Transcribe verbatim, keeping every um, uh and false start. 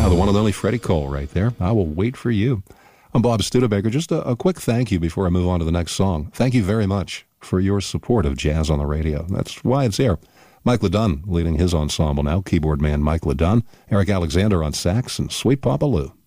the one and only Freddie Cole right there. I Will Wait for You. I'm Bob Studebaker. Just a, a quick thank you before I move on to the next song. Thank you very much for your support of Jazz on the Radio. That's why it's here. Mike LeDunn leading his ensemble now. Keyboard man Mike LeDunn. Eric Alexander on sax and Sweet Papa Lou.